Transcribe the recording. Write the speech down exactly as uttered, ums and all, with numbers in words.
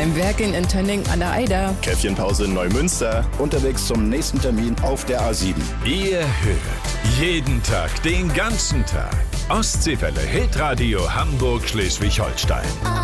beim Werk in Tönning an der Eider. Käffchenpause in Neumünster. Unterwegs zum nächsten Termin auf der A sieben. Ihr hört jeden Tag, den ganzen Tag. Ostseewelle Hitradio Hamburg Schleswig-Holstein.